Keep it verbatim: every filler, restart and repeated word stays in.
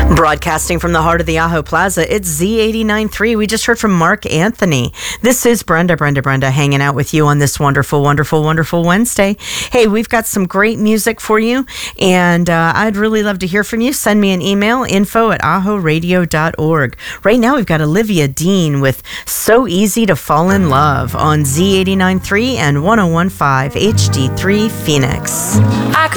Broadcasting from the heart of the Ajo Plaza, it's Z eighty-nine point three. We just heard from Mark Anthony. This is Brenda, Brenda, Brenda hanging out with you on this wonderful, wonderful, wonderful Wednesday. Hey, we've got some great music for you, and uh, I'd really love to hear from you. Send me an email, info at ajo radio dot org. Right now, we've got Olivia Dean with So Easy to Fall in Love on Z eighty-nine point three and one oh one point five H D three Phoenix. I